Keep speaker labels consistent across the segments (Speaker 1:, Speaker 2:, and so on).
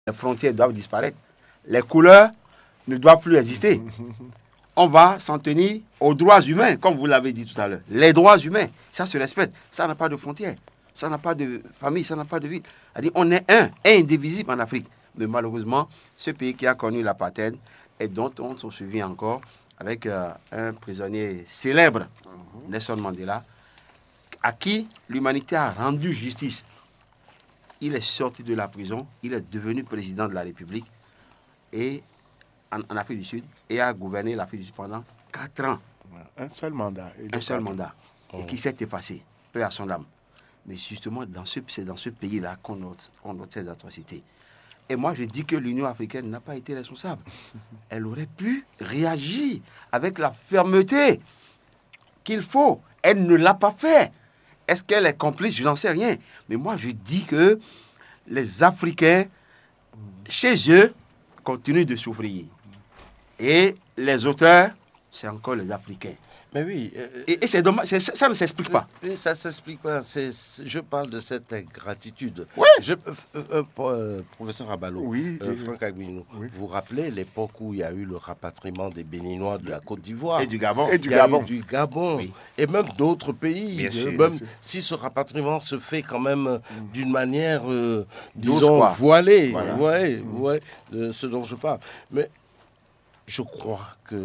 Speaker 1: Les frontières doivent disparaître. Les couleurs ne doivent plus exister. On va s'en tenir aux droits humains, comme vous l'avez dit tout à l'heure. Les droits humains, ça se respecte. Ça n'a pas de frontières. Ça n'a pas de famille, ça n'a pas de ville. C'est-à-dire, on est indivisible en Afrique. Mais malheureusement, ce pays qui a connu l'apartheid et dont on se souvient encore avec un prisonnier célèbre, Nelson Mandela, à qui l'humanité a rendu justice. Il est sorti de la prison, il est devenu président de la République et en Afrique du Sud et a gouverné l'Afrique du Sud pendant 4 ans.
Speaker 2: Un seul mandat.
Speaker 1: Un seul mandat. Et qui s'est effacé, peu à son âme. Mais justement, c'est dans ce pays-là qu'on note ces atrocités. Et moi, je dis que l'Union africaine n'a pas été responsable. Elle aurait pu réagir avec la fermeté qu'il faut. Elle ne l'a pas fait. Est-ce qu'elle est complice? Je n'en sais rien. Mais moi, je dis que les Africains, chez eux, continuent de souffrir. Et les auteurs, c'est encore les Africains.
Speaker 3: Mais oui.
Speaker 1: Et c'est dommage, ça ne s'explique pas.
Speaker 3: Ça ne s'explique pas. Je parle de cette ingratitude.
Speaker 1: Oui.
Speaker 3: Professeur Abalo,
Speaker 2: oui,
Speaker 3: Franck Aguinou,
Speaker 2: oui.
Speaker 3: vous rappelez l'époque où il y a eu le rapatriement des Béninois de la Côte d'Ivoire
Speaker 1: Et du Gabon.
Speaker 2: Et du Gabon.
Speaker 3: Du Gabon.
Speaker 1: Oui.
Speaker 3: Et même d'autres pays.
Speaker 1: Bien sûr,
Speaker 3: même
Speaker 2: bien sûr.
Speaker 3: si ce rapatriement se fait quand même d'une manière,
Speaker 1: Douce,
Speaker 3: disons,
Speaker 1: quoi.
Speaker 3: voilée.
Speaker 1: Voilà.
Speaker 3: Vous voyez de ce dont je parle. Mais je crois que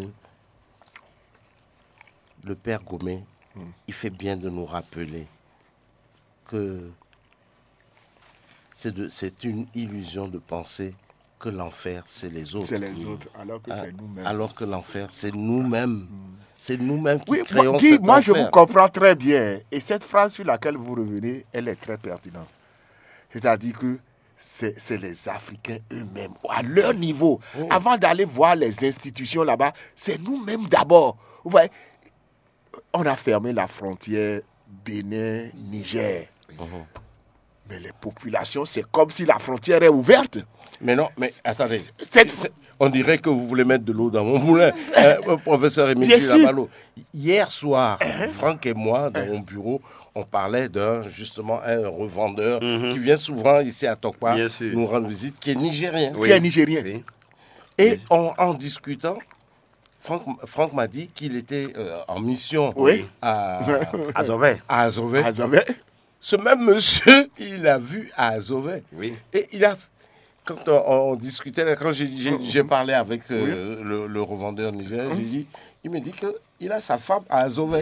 Speaker 3: le père Gomé, il fait bien de nous rappeler que c'est une illusion de penser que l'enfer, c'est les autres.
Speaker 2: C'est les autres, alors que c'est nous-mêmes.
Speaker 3: Alors que l'enfer, c'est nous-mêmes. C'est nous-mêmes qui
Speaker 2: Oui,
Speaker 3: créons cet
Speaker 2: moi je
Speaker 3: enfer.
Speaker 2: vous comprends très bien. Et cette phrase sur laquelle vous revenez, elle est très pertinente. C'est-à-dire que c'est les Africains eux-mêmes, à leur niveau.
Speaker 3: Oh.
Speaker 2: Avant d'aller voir les institutions là-bas, c'est nous-mêmes d'abord. Vous voyez, on a fermé la frontière Bénin-Niger. Mais les populations, c'est comme si la frontière est ouverte.
Speaker 3: Mais non, mais attendez.
Speaker 2: Cette-
Speaker 3: On dirait que vous voulez mettre de l'eau dans mon moulin, professeur
Speaker 2: Bien
Speaker 3: Émile
Speaker 2: sûr.
Speaker 3: Labalo. Hier soir, Franck et moi, dans mon bureau, on parlait justement un revendeur qui vient souvent ici à Tokpa
Speaker 1: Bien sûr.
Speaker 3: nous rendre visite, qui est nigérien.
Speaker 2: Qui est nigérien.
Speaker 1: Oui.
Speaker 3: Et en discutant, Franck m'a dit qu'il était en mission
Speaker 2: Oui.
Speaker 3: à
Speaker 1: Azové.
Speaker 3: Azové.
Speaker 2: Ah, j'avais-
Speaker 3: Ce même monsieur, il l'a vu à Azové.
Speaker 1: Oui.
Speaker 3: Et quand on discutait, là, quand j'ai parlé avec le revendeur nigérien, il me dit qu'il a sa femme à Azové.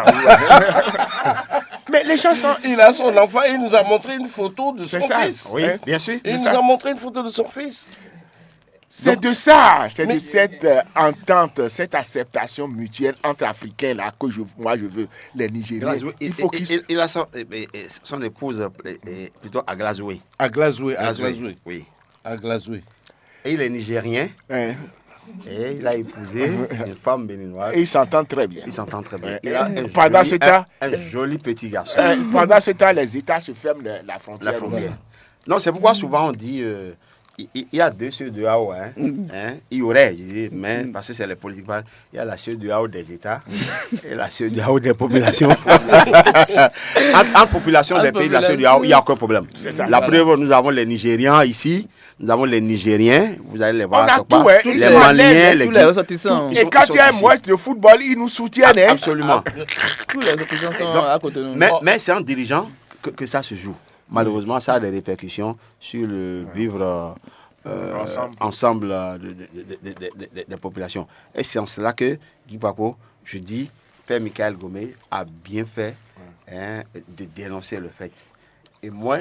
Speaker 2: Mais les gens sont...
Speaker 3: Il a son enfant et il nous a montré une photo de son
Speaker 2: C'est ça.
Speaker 3: fils.
Speaker 1: Oui,
Speaker 2: Hein?
Speaker 1: bien sûr.
Speaker 3: Il nous
Speaker 2: ça.
Speaker 3: a montré une photo de son fils.
Speaker 2: C'est de ça, c'est
Speaker 3: Mais-
Speaker 2: de cette entente, cette acceptation mutuelle entre Africains là que moi je veux, les Nigériens. Il faut qu'ils...
Speaker 1: Il a son épouse plutôt à Glasgow.
Speaker 3: À Glasgow.
Speaker 1: Oui.
Speaker 3: À Glasgow.
Speaker 1: Et il est nigérien
Speaker 2: Hein,
Speaker 1: et il a épousé une femme béninoise.
Speaker 2: et ils s'entendent très bien.
Speaker 1: Il s'entend très bien.
Speaker 2: Ouais.
Speaker 1: Il a
Speaker 2: Pendant ce temps-
Speaker 1: un joli petit garçon.
Speaker 2: Pendant ce temps, les États se ferment la frontière.
Speaker 1: La frontière. Non, c'est pourquoi souvent on dit il y a deux cieux de Hao. Il y aurait, je dis, mais parce que c'est les politiques. Il y a la cieux de Hao des États et la cieux de Hao des populations. entre populations des pays de la cieux de Hao, il n'y a aucun problème.
Speaker 2: ça.
Speaker 1: La preuve, nous avons les Nigérians ici, nous avons les Nigériens, vous allez les voir.
Speaker 2: On a
Speaker 1: quelque part.
Speaker 2: tout, hein.
Speaker 1: Les
Speaker 2: Ils sont
Speaker 1: Maliens, les
Speaker 4: Tous les ressortissants.
Speaker 2: Et quand il y a un match de football, ils nous soutiennent. Hein.
Speaker 1: Absolument.
Speaker 4: Tous les ressortissants sont
Speaker 1: Donc,
Speaker 4: à côté de nous.
Speaker 1: Mais c'est en dirigeant que ça se joue. Malheureusement, ça a des répercussions sur le vivre ensemble des populations. Et c'est en cela que Guy Papo, je dis, Père Michael Gomé a bien fait de dénoncer le fait. Et moi,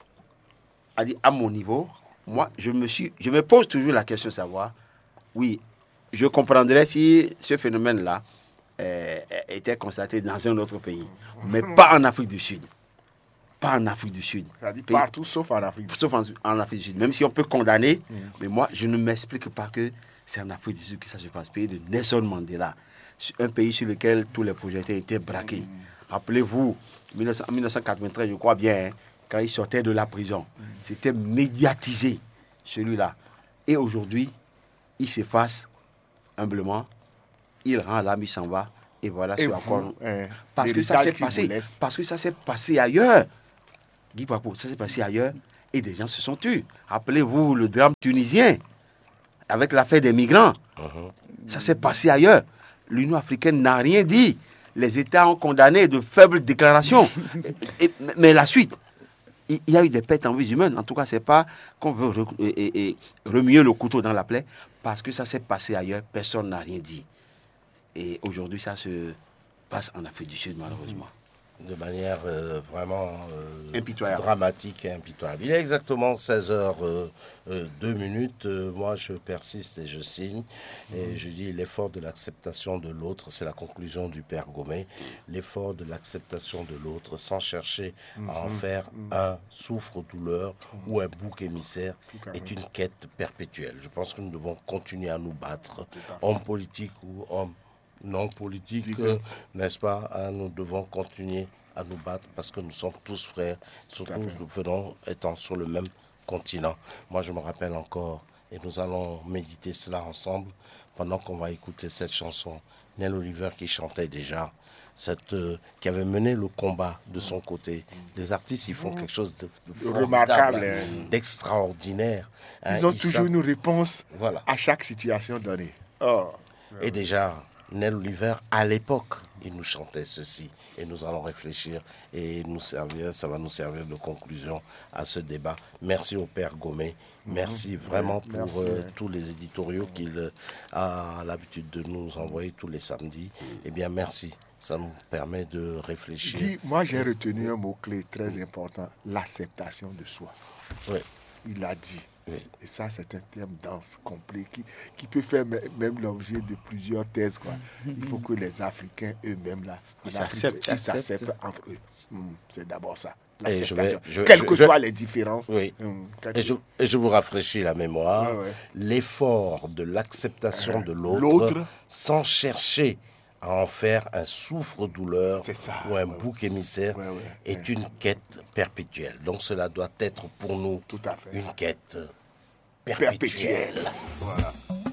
Speaker 1: à mon niveau, moi, je me pose toujours la question de savoir, oui, je comprendrais si ce phénomène-là était constaté dans un autre pays, mais pas en Afrique du Sud. Pas en Afrique du Sud.
Speaker 2: C'est-à-dire partout sauf en Afrique.
Speaker 1: Sauf en Afrique du Sud. Même si on peut condamner, mais moi, je ne m'explique pas que c'est en Afrique du Sud que ça se passe. Pays de Nelson Mandela, un pays sur lequel tous les projets étaient braqués. Rappelez-vous, en 1993, je crois bien, quand il sortait de la prison, c'était médiatisé, celui-là. Et aujourd'hui, il s'efface humblement, il rend l'âme, il s'en va, et voilà
Speaker 2: Et
Speaker 1: ce à quoi
Speaker 2: vous,
Speaker 1: parce que ça s'est passé ailleurs. Guy Papo, ça s'est passé ailleurs et des gens se sont tués. Rappelez-vous le drame tunisien avec l'affaire des migrants. Ça s'est passé ailleurs. L'Union africaine n'a rien dit. Les États ont condamné de faibles déclarations. Mais la suite, il y a eu des pertes en vies humaines. En tout cas, c'est pas qu'on veut remuer le couteau dans la plaie, parce que ça s'est passé ailleurs, personne n'a rien dit. Et aujourd'hui, ça se passe en Afrique du Sud, malheureusement.
Speaker 3: De manière vraiment
Speaker 1: Impitoyable.
Speaker 3: dramatique et impitoyable. Il est exactement 16h02. Moi, je persiste et je signe. Et je dis l'effort de l'acceptation de l'autre, c'est la conclusion du Père Gomé. L'effort de l'acceptation de l'autre sans chercher à en faire un souffre-douleur ou un bouc émissaire est une quête perpétuelle. Je pense que nous devons continuer à nous battre, hommes politiques ou hommes non politique, n'est-ce pas, nous devons continuer à nous battre parce que nous sommes tous frères, surtout nous venons étant sur le même continent. Moi, je me rappelle encore, et nous allons méditer cela ensemble pendant qu'on va écouter cette chanson. Nel Oliver qui chantait déjà, qui avait mené le combat de son côté. Les artistes, ils font quelque chose de
Speaker 2: remarquable,
Speaker 3: d'extraordinaire.
Speaker 2: Ils ont toujours une réponse à chaque situation donnée.
Speaker 3: Et déjà, Nel Oliver, à l'époque, il nous chantait ceci. Et nous allons réfléchir et ça va nous servir de conclusion à ce débat. Merci au Père Gomé. Merci vraiment pour tous les éditoriaux qu'il a l'habitude de nous envoyer tous les samedis. Eh bien, merci. Ça nous permet de réfléchir.
Speaker 2: Guy, moi, j'ai retenu un mot-clé très important, l'acceptation de soi.
Speaker 3: Oui.
Speaker 2: Il l'a dit.
Speaker 3: Oui.
Speaker 2: Et ça, c'est un terme dense, complet, qui peut faire même l'objet de plusieurs thèses. Il faut que les Africains eux-mêmes, ils s'acceptent entre eux. C'est d'abord ça. L'acceptation. Quelles que soient les différences.
Speaker 3: Oui. Et je vous rafraîchis la mémoire. L'effort de l'acceptation de l'autre sans chercher à en faire un souffre-douleur ou un bouc émissaire est une quête perpétuelle. Donc cela doit être pour nous une quête perpétuelle.
Speaker 2: Voilà.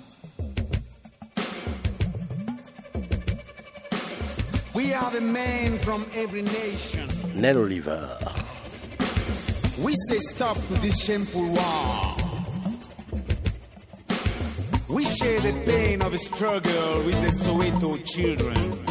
Speaker 5: We are the men from every nation.
Speaker 3: Nel Oliver.
Speaker 5: We say stop to this shameful war. We share the pain of a struggle with the Soweto children.